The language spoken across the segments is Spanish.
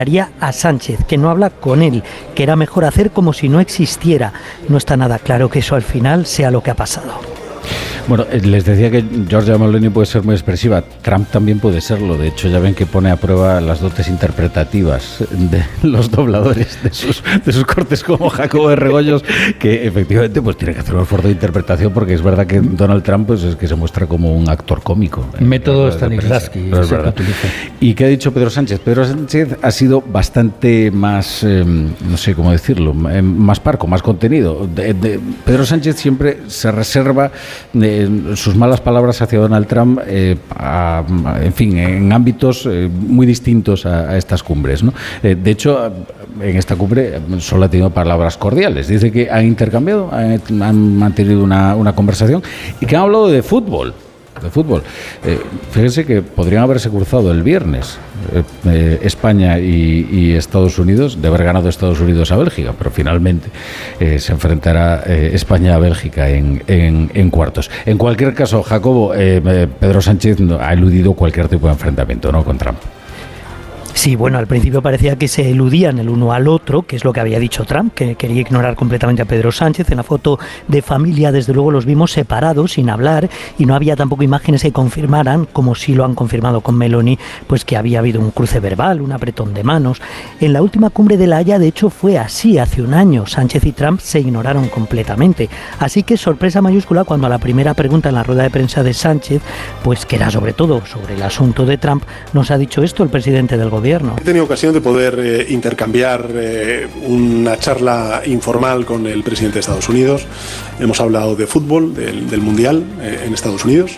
a Sánchez, que no habla con él, que era mejor hacer como si no existiera. No está nada claro que eso al final sea lo que ha pasado. Bueno, les decía que Giorgia Meloni puede ser muy expresiva, Trump también puede serlo. De hecho, ya ven que pone a prueba las dotes interpretativas de los dobladores de sus cortes, como Jacobo de Regoyos, que efectivamente pues tiene que hacer un esfuerzo de interpretación, porque es verdad que Donald Trump pues es que se muestra como un actor cómico. Método Stanislavski. ¿Y qué ha dicho Pedro Sánchez? Pedro Sánchez ha sido bastante más, no sé cómo decirlo, más parco, más contenido. Pedro Sánchez siempre se reserva sus malas palabras hacia Donald Trump, en fin, en ámbitos muy distintos a estas cumbres, ¿no? De hecho, en esta cumbre solo ha tenido palabras cordiales. Dice que han intercambiado, han mantenido una conversación y que han hablado de fútbol. Fíjense que podrían haberse cruzado el viernes España y Estados Unidos, de haber ganado Estados Unidos a Bélgica, pero finalmente se enfrentará España a Bélgica en cuartos. En cualquier caso, Jacobo, Pedro Sánchez ha eludido cualquier tipo de enfrentamiento, ¿no?, con Trump. Sí, bueno, al principio parecía que se eludían el uno al otro, que es lo que había dicho Trump, que quería ignorar completamente a Pedro Sánchez. En la foto de familia, desde luego, los vimos separados, sin hablar, y no había tampoco imágenes que confirmaran, como sí lo han confirmado con Meloni, pues que había habido un cruce verbal, un apretón de manos. En la última cumbre de La Haya, de hecho, fue así hace un año. Sánchez y Trump se ignoraron completamente. Así que sorpresa mayúscula cuando a la primera pregunta en la rueda de prensa de Sánchez, pues que era sobre todo sobre el asunto de Trump, nos ha dicho esto el presidente del gobierno. He tenido ocasión de poder intercambiar una charla informal con el presidente de Estados Unidos. Hemos hablado de fútbol, del Mundial en Estados Unidos.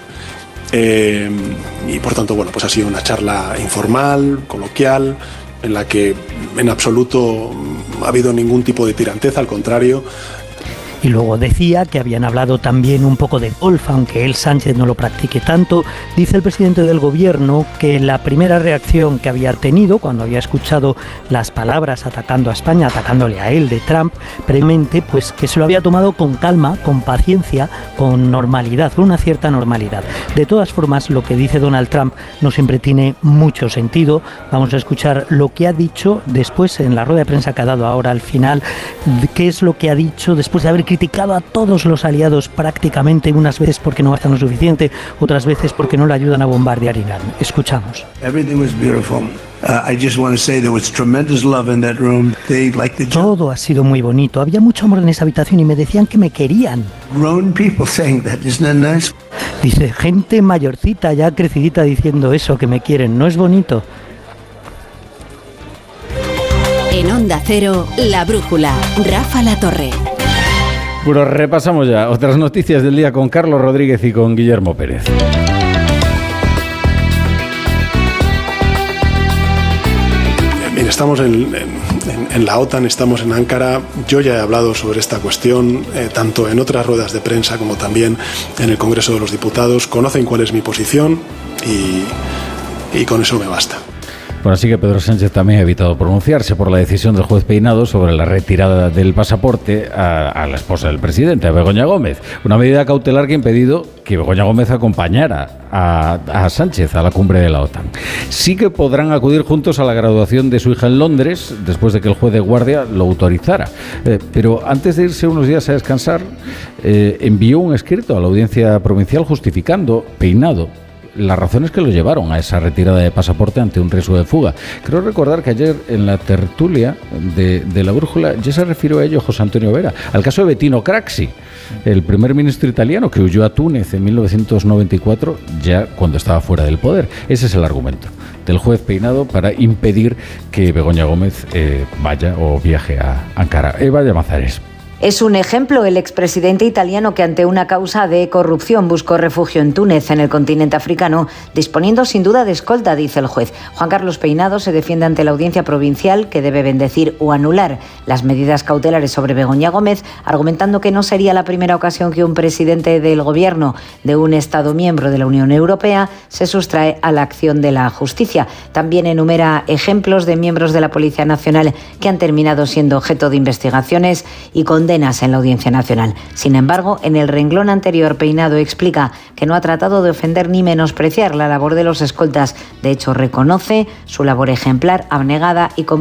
Y por tanto, bueno, pues ha sido una charla informal, coloquial, en la que en absoluto ha habido ningún tipo de tiranteza, al contrario. Y luego decía que habían hablado también un poco de golf, aunque él, Sánchez, no lo practique tanto. Dice el presidente del gobierno que la primera reacción que había tenido cuando había escuchado las palabras atacando a España, atacándole a él de Trump, previamente, pues que se lo había tomado con calma, con paciencia, con normalidad, con una cierta normalidad. De todas formas, lo que dice Donald Trump no siempre tiene mucho sentido. Vamos a escuchar lo que ha dicho después en la rueda de prensa que ha dado ahora al final, qué es lo que ha dicho después de haber criticado a todos los aliados prácticamente, unas veces porque no gastan lo suficiente, otras veces porque no le ayudan a bombardear Irán. Escuchamos. Todo ha sido muy bonito. Había mucho amor en esa habitación y me decían que me querían. Dice, gente mayorcita, ya crecidita, diciendo eso, que me quieren. ¿No es bonito? En Onda Cero, La Brújula, Rafa Latorre. Bueno, repasamos ya otras noticias del día con Carlos Rodríguez y con Guillermo Pérez. Bien, estamos en la OTAN, estamos en Ankara. Yo ya he hablado sobre esta cuestión, tanto en otras ruedas de prensa como también en el Congreso de los Diputados. Conocen cuál es mi posición y con eso me basta. Bueno, así que Pedro Sánchez también ha evitado pronunciarse por la decisión del juez Peinado sobre la retirada del pasaporte a la esposa del presidente, a Begoña Gómez. Una medida cautelar que ha impedido que Begoña Gómez acompañara a Sánchez a la cumbre de la OTAN. Sí que podrán acudir juntos a la graduación de su hija en Londres, después de que el juez de guardia lo autorizara. Pero antes de irse unos días a descansar, envió un escrito a la Audiencia Provincial justificando, Peinado, las razones que lo llevaron a esa retirada de pasaporte ante un riesgo de fuga. Creo recordar que ayer en la tertulia de La Brújula ya se refirió a ello José Antonio Vera, al caso de Bettino Craxi, el primer ministro italiano que huyó a Túnez en 1994, ya cuando estaba fuera del poder. Ese es el argumento del juez Peinado para impedir que Begoña Gómez vaya o viaje a Ankara. Eva Llamazares. Es un ejemplo el expresidente italiano que ante una causa de corrupción buscó refugio en Túnez, en el continente africano, disponiendo sin duda de escolta, dice el juez. Juan Carlos Peinado se defiende ante la audiencia provincial que debe bendecir o anular las medidas cautelares sobre Begoña Gómez, argumentando que no sería la primera ocasión que un presidente del gobierno de un Estado miembro de la Unión Europea se sustrae a la acción de la justicia. También enumera ejemplos de miembros de la Policía Nacional que han terminado siendo objeto de investigaciones y condenas en la Audiencia Nacional. Sin embargo, en el renglón anterior, Peinado explica que no ha tratado de ofender ni menospreciar la labor de los escoltas. De hecho, reconoce su labor ejemplar, abnegada y